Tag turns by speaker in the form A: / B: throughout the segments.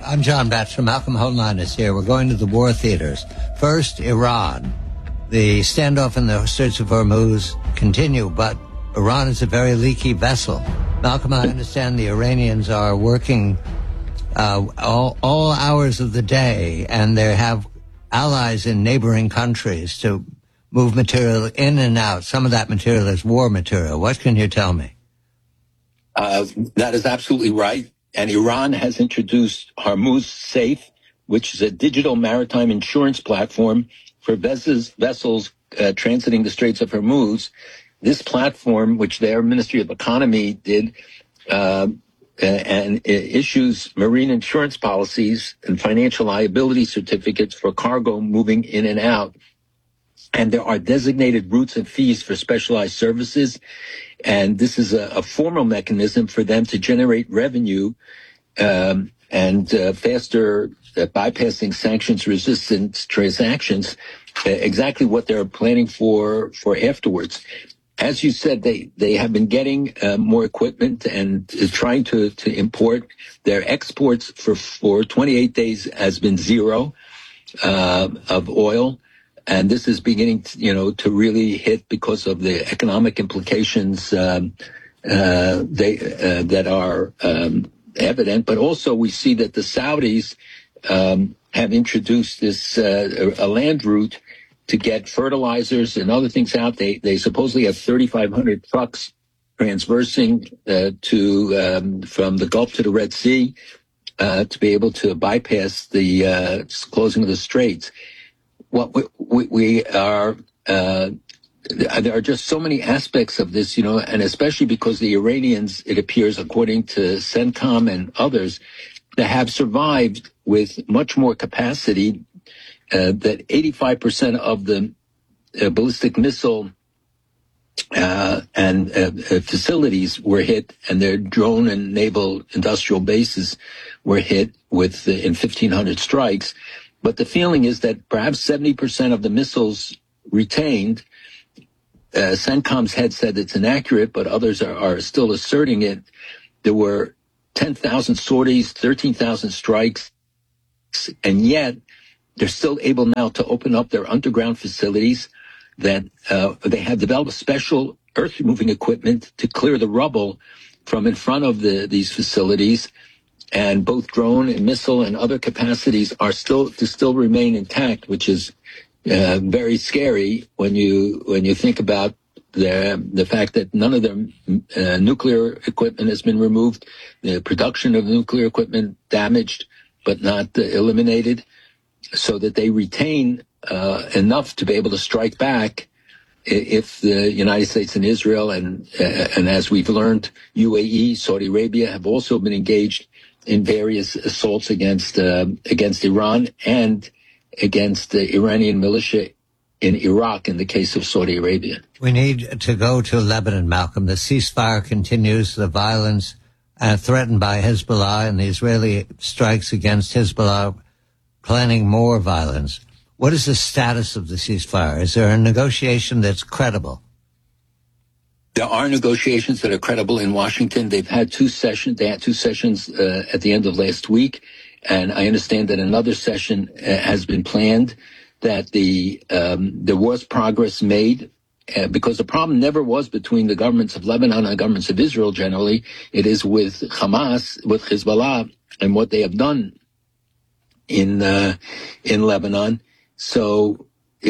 A: I'm John Batchelor. Malcolm Hoenlein is here. We're going to the war theaters. First, Iran. The standoff in the Strait of Hormuz continue, but Iran is a very leaky vessel. Malcolm, I understand the Iranians are working all hours of the day, and they have allies in neighboring countries to move material in and out. Some of that material is war material. What can you tell me?
B: That is absolutely right. And Iran has introduced Hormuz Safe, which is a digital maritime insurance platform for vessels transiting the Straits of Hormuz. This platform, which their Ministry of Economy did, and it issues marine insurance policies and financial liability certificates for cargo moving in and out. And there are designated routes and fees for specialized services. And this is a formal mechanism for them to generate revenue and faster bypassing sanctions-resistant transactions, exactly what they're planning for afterwards. As you said, they have been getting more equipment and trying to import. Their exports for 28 days has been zero of oil. And this is beginning, to really hit because of the economic implications that are evident. But also we see that the Saudis have introduced this a land route to get fertilizers and other things out. They supposedly have 3,500 trucks transversing from the Gulf to the Red Sea to be able to bypass the closing of the straits. What we are, there are just so many aspects of this, and especially because the Iranians, it appears, according to CENTCOM and others, that have survived with much more capacity, that 85% of the ballistic missile and facilities were hit, and their drone and naval industrial bases were hit with in 1,500 strikes. But the feeling is that perhaps 70% of the missiles retained. CENTCOM's head said it's inaccurate, but others are still asserting it. There were 10,000 sorties, 13,000 strikes, and yet they're still able now to open up their underground facilities that they have developed special earth-removing equipment to clear the rubble from in front of these facilities. And both drone and missile and other capacities are still remain intact, which is very scary when you think about the fact that none of their nuclear equipment has been removed, the production of nuclear equipment damaged but not eliminated, so that they retain enough to be able to strike back if the United States and Israel and as we've learned, UAE, Saudi Arabia have also been engaged in various assaults against Iran and against the Iranian militia in Iraq in the case of Saudi Arabia.
A: We need to go to Lebanon, Malcolm. The ceasefire continues, the violence threatened by Hezbollah and the Israeli strikes against Hezbollah planning more violence. What is the status of the ceasefire? Is there a negotiation that's credible?
B: There are negotiations that are credible in Washington. They've had two sessions. They had two sessions at the end of last week, and I understand that another session has been planned. That there was progress made because the problem never was between the governments of Lebanon and the governments of Israel. Generally, it is with Hamas, with Hezbollah, and what they have done in Lebanon. So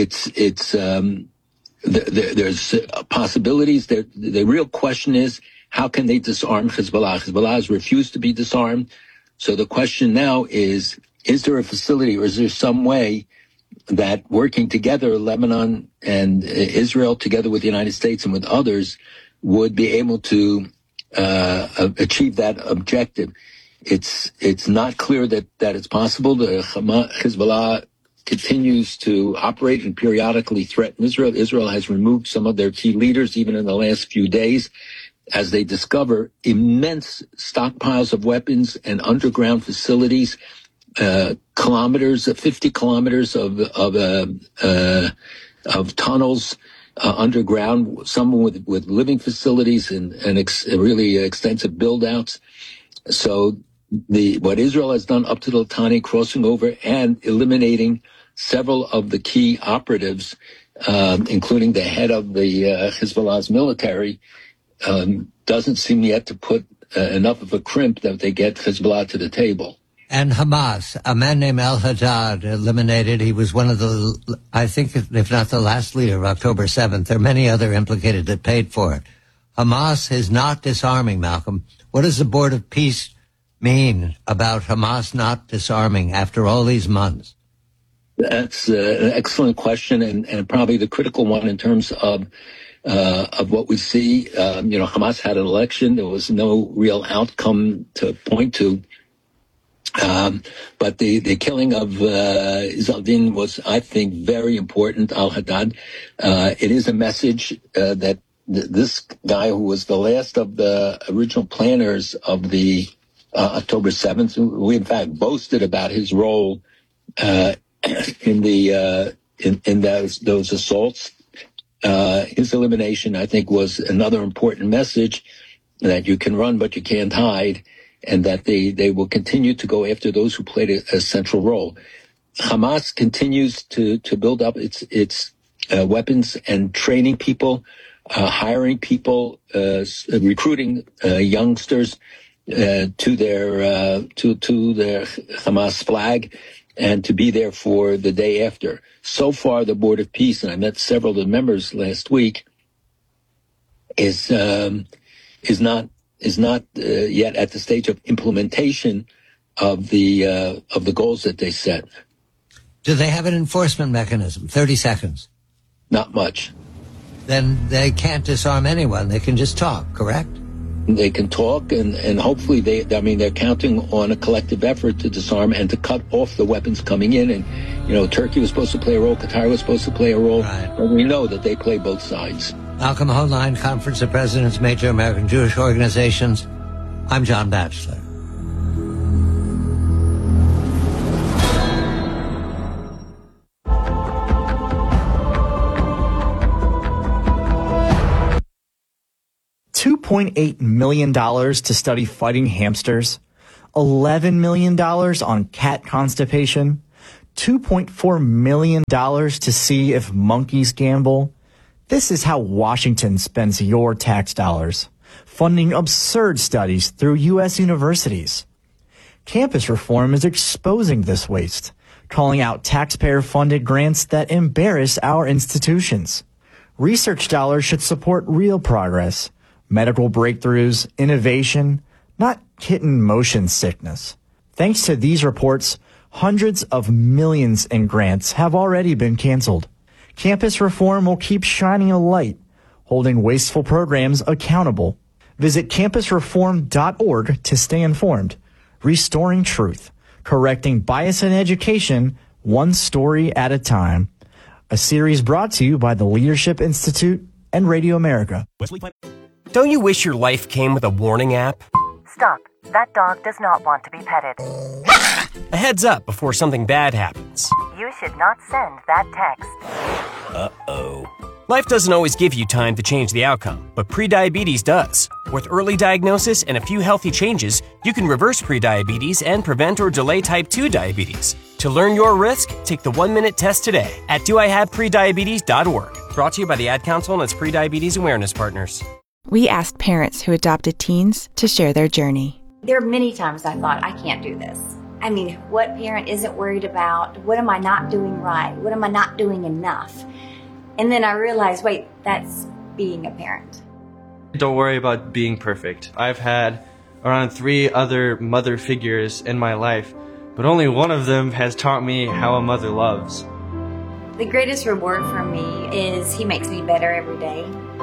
B: there's possibilities. The real question is, how can they disarm Hezbollah? Hezbollah has refused to be disarmed. So the question now is there a facility or is there some way that working together, Lebanon and Israel, together with the United States and with others, would be able to achieve that objective? It's not clear that it's possible. The Hezbollah continues to operate and periodically threaten Israel. Israel has removed some of their key leaders even in the last few days as they discover immense stockpiles of weapons and underground facilities, 50 kilometers of tunnels underground, some with living facilities and really extensive build-outs. So what Israel has done up to the Litani, crossing over and eliminating several of the key operatives, including the head of the Hezbollah's military, doesn't seem yet to put enough of a crimp that they get Hezbollah to the table.
A: And Hamas, a man named al-Haddad eliminated. He was one of the, I think, if not the last leader of October 7th. There are many other implicated that paid for it. Hamas is not disarming, Malcolm. What does the Board of Peace mean about Hamas not disarming after all these months?
B: That's an excellent question, and probably the critical one in terms of what we see. Hamas had an election. There was no real outcome to point to. But the killing of Zaldin was, I think, very important, al-Haddad. It is a message that this guy, who was the last of the original planners of the October 7th, we in fact boasted about his role in those assaults. His elimination, I think, was another important message that you can run, but you can't hide, and that they will continue to go after those who played a central role. Hamas continues to build up its weapons and training people, hiring people, recruiting youngsters to their Hamas flag, and to be there for the day after. So far, the Board of Peace, and I met several of the members last week, is not yet at the stage of implementation of the goals that they set.
A: Do they have an enforcement mechanism? 30 seconds.
B: Not much.
A: Then they can't disarm anyone. They can just talk, correct?
B: They can talk, and hopefully they're counting on a collective effort to disarm and to cut off the weapons coming in. And, Turkey was supposed to play a role, Qatar was supposed to play a role, right. But we know that they play both sides.
A: Malcolm Hoenlein, Conference of Presidents, Major American Jewish Organizations. I'm John Batchelor.
C: $2.8 million to study fighting hamsters, $11 million on cat constipation, $2.4 million to see if monkeys gamble. This is how Washington spends your tax dollars, funding absurd studies through U.S. universities. Campus reform is exposing this waste, calling out taxpayer-funded grants that embarrass our institutions. Research dollars should support real progress, medical breakthroughs, innovation, not kitten motion sickness. Thanks to these reports, hundreds of millions in grants have already been canceled. Campus reform will keep shining a light, holding wasteful programs accountable. Visit campusreform.org to stay informed. Restoring truth, correcting bias in education, one story at a time. A series brought to you by the Leadership Institute and Radio America.
D: Don't you wish your life came with a warning app?
E: Stop. That dog does not want to be petted.
D: A heads up before something bad happens.
E: You should not send that text.
D: Uh-oh. Life doesn't always give you time to change the outcome, but prediabetes does. With early diagnosis and a few healthy changes, you can reverse prediabetes and prevent or delay type 2 diabetes. To learn your risk, take the 1-minute test today at doihaveprediabetes.org. Brought to you by the Ad Council and its prediabetes awareness partners.
F: We asked parents who adopted teens to share their journey.
G: There are many times I thought, I can't do this. I mean, what parent isn't worried about, what am I not doing right? What am I not doing enough? And then I realized, wait, that's being a parent.
H: Don't worry about being perfect. I've had around 3 other mother figures in my life, but only one of them has taught me how a mother loves.
G: The greatest reward for me is he makes me better every day.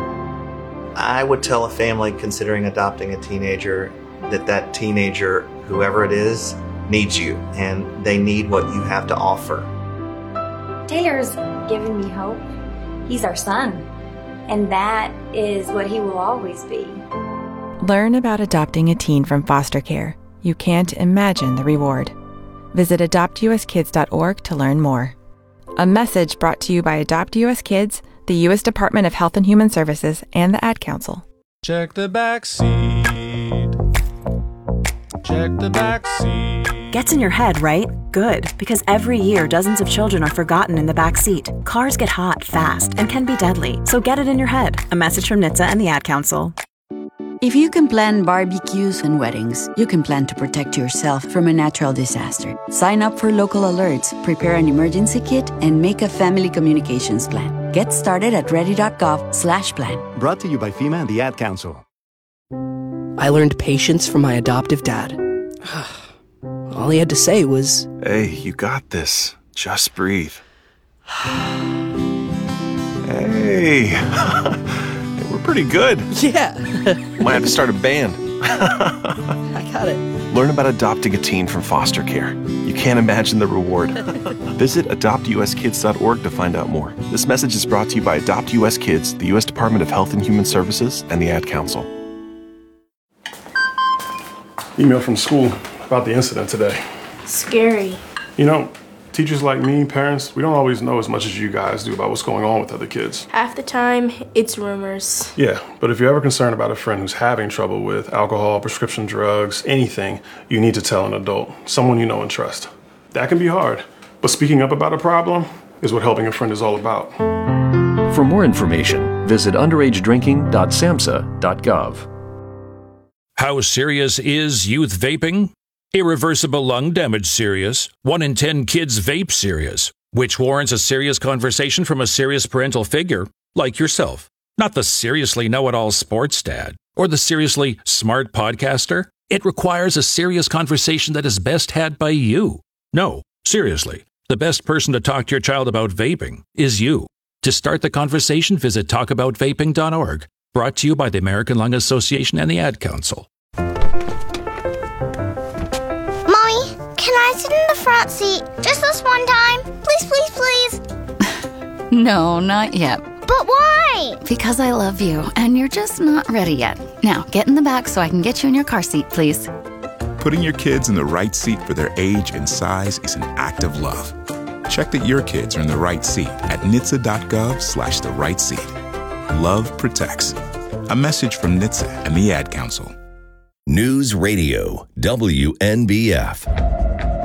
I: I would tell a family considering adopting a teenager that teenager, whoever it is, needs you, and they need what you have to offer.
G: Taylor's given me hope. He's our son, and that is what he will always be.
F: Learn about adopting a teen from foster care. You can't imagine the reward. Visit adoptuskids.org to learn more. A message brought to you by Adopt US Kids, the U.S. Department of Health and Human Services, and the Ad Council.
J: Check the back seat. check the back seat.
K: Gets in your head, right? Good, because every year dozens of children are forgotten in the back seat. Cars get hot fast and can be deadly, so get it in your head. A message from NHTSA and the Ad Council.
L: If you can plan barbecues and weddings, you can plan to protect yourself from a natural disaster. Sign up for local alerts, prepare an emergency kit, and make a family communications plan. Get started at ready.gov/plan.
M: Brought to you by FEMA and the Ad Council.
N: I learned patience from my adoptive dad. All he had to say was,
O: "Hey, you got this. Just breathe." Hey, we're pretty good.
N: Yeah.
O: Might have to start a band.
N: I got it.
O: Learn about adopting a teen from foster care. You can't imagine the reward. Visit adoptuskids.org to find out more. This message is brought to you by Adopt US Kids, the U.S. Department of Health and Human Services, and the Ad Council.
P: Email from school about the incident today.
Q: Scary.
P: You know, teachers like me, parents, we don't always know as much as you guys do about what's going on with other kids.
Q: Half the time, it's rumors.
P: Yeah, but if you're ever concerned about a friend who's having trouble with alcohol, prescription drugs, anything, you need to tell an adult, someone you know and trust. That can be hard, but speaking up about a problem is what helping a friend is all about.
R: For more information, visit underagedrinking.samhsa.gov.
S: How serious is youth vaping? Irreversible lung damage serious. 1 in 10 kids vape serious, which warrants a serious conversation from a serious parental figure like yourself. Not the seriously know-it-all sports dad or the seriously smart podcaster. It requires a serious conversation that is best had by you. No, seriously, the best person to talk to your child about vaping is you. To start the conversation, visit talkaboutvaping.org. Brought to you by the American Lung Association and the Ad Council.
T: Mommy, can I sit in the front seat just this one time? Please, please, please.
U: No, not yet.
T: But why?
U: Because I love you, and you're just not ready yet. Now, get in the back so I can get you in your car seat, please.
V: Putting your kids in the right seat for their age and size is an act of love. Check that your kids are in the right seat at NHTSA.gov/the right seat. Love protects. A message from NHTSA and the Ad Council.
W: News Radio WNBF.